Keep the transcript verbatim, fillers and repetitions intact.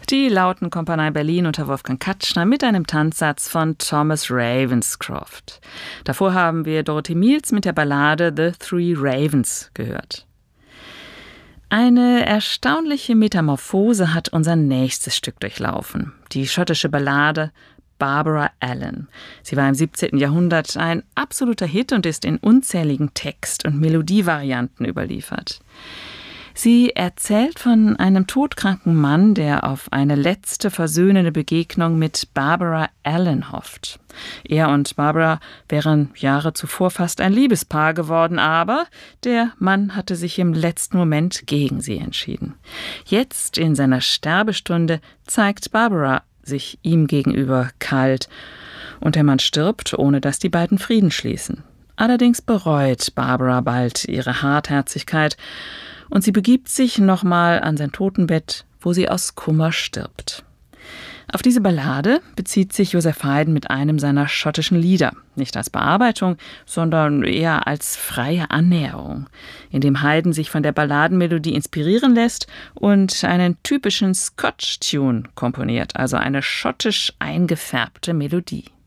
Die Lautenkompanie Berlin unter Wolfgang Katschner mit einem Tanzsatz von Thomas Ravenscroft. Davor haben wir Dorothy Miels mit der Ballade The Three Ravens gehört. Eine erstaunliche Metamorphose hat unser nächstes Stück durchlaufen. Die schottische Ballade Barbara Allen. Sie war im siebzehnten Jahrhundert ein absoluter Hit und ist in unzähligen Text- und Melodievarianten überliefert. Sie erzählt von einem todkranken Mann, der auf eine letzte versöhnende Begegnung mit Barbara Allen hofft. Er und Barbara wären Jahre zuvor fast ein Liebespaar geworden, aber der Mann hatte sich im letzten Moment gegen sie entschieden. Jetzt, in seiner Sterbestunde, zeigt Barbara sich ihm gegenüber kalt und der Mann stirbt, ohne dass die beiden Frieden schließen. Allerdings bereut Barbara bald ihre Hartherzigkeit und sie begibt sich nochmal an sein Totenbett, wo sie aus Kummer stirbt. Auf diese Ballade bezieht sich Joseph Haydn mit einem seiner schottischen Lieder, nicht als Bearbeitung, sondern eher als freie Annäherung, indem Haydn sich von der Balladenmelodie inspirieren lässt und einen typischen Scotch-Tune komponiert, also eine schottisch eingefärbte Melodie.